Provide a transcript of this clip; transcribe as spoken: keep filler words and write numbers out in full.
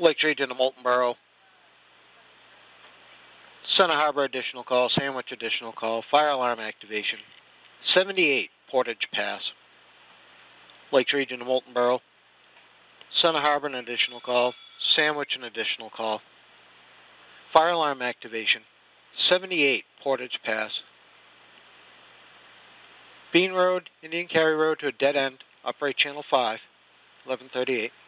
Lakes Region to Molten Borough. Center Harbor additional call. Sandwich additional call. Fire alarm activation. seventy-eight Portage Pass. Lakes Region to Molten Borough. Center Harbor an additional call. Sandwich an additional call. Fire alarm activation. seventy-eight Portage Pass. Bean Road, Indian Carry Road to a dead end. Upright channel five. eleven thirty-eight.